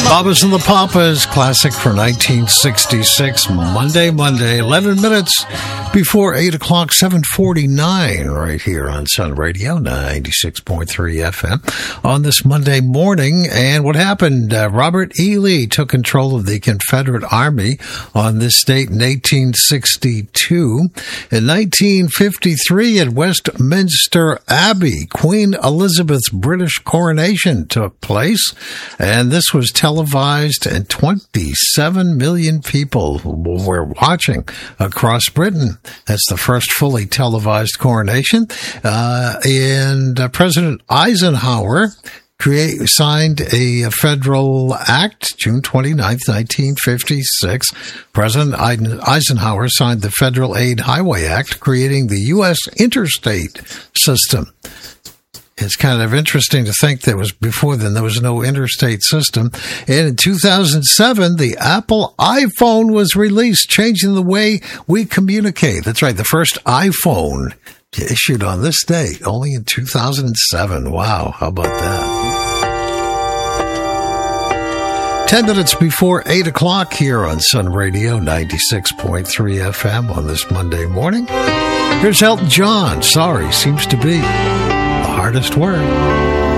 Babas and the Papas, classic for 1966, Monday, 11 minutes before 8 o'clock, 7:49, right here on Sun Radio, 96.3 FM, on this Monday morning. And what happened? Robert E. Lee took control of the Confederate Army on this date in 1862. In 1953, at Westminster Abbey, Queen Elizabeth's British coronation took place, and this was televised, and 27 million people were watching across Britain. That's the first fully televised coronation. And President Eisenhower signed a federal act, June 29th, 1956. President Eisenhower signed the Federal Aid Highway Act, creating the U.S. interstate system. It's kind of interesting to think that was before then there was no interstate system. And in 2007, the Apple iPhone was released, changing the way we communicate. That's right, the first iPhone issued on this date, only in 2007. Wow, how about that? 10 minutes before 8 o'clock here on Sun Radio, 96.3 FM on this Monday morning. Here's Elton John. Sorry seems to be the hardest word.